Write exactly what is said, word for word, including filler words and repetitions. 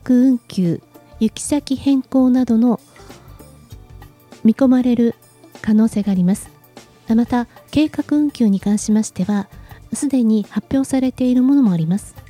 運休、行き先変更などの見込まれる可能性があります。また計画運休に関しましては、すでに発表されているものもあります。